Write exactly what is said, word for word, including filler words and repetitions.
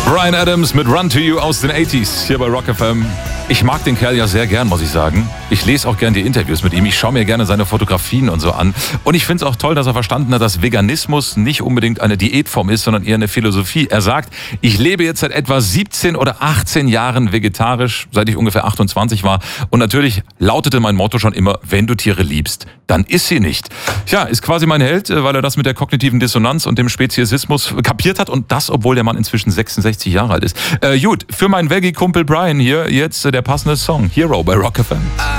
Bryan Adams mit Run to You aus den achtziger hier bei Rock F M. Ich mag den Kerl ja sehr gern, muss ich sagen. Ich lese auch gern die Interviews mit ihm. Ich schaue mir gerne seine Fotografien und so an. Und ich finde es auch toll, dass er verstanden hat, dass Veganismus nicht unbedingt eine Diätform ist, sondern eher eine Philosophie. Er sagt, ich lebe jetzt seit etwa siebzehn oder achtzehn Jahren vegetarisch, seit ich ungefähr achtundzwanzig war. Und natürlich lautete mein Motto schon immer, wenn du Tiere liebst, dann iss sie nicht. Tja, ist quasi mein Held, weil er das mit der kognitiven Dissonanz und dem Speziesismus kapiert hat. Und das, obwohl der Mann inzwischen sechsundsechzig Jahre alt ist. Äh, gut, für meinen Veggie-Kumpel Bryan hier jetzt äh, der passende Song. Hero bei Rock F M.